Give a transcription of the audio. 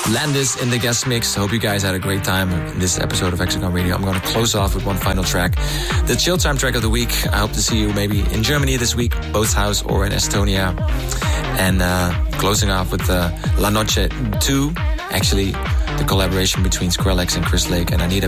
Landis in the guest mix. Hope you guys had a great time in this episode of Hexagon Radio. I'm going to close off with one final track. The Chill Time track of the week. I hope to see you maybe in Germany this week, Bootshaus, or in Estonia. And closing off with La Noche 2. Actually, the collaboration between Skrillex and Chris Lake and Anita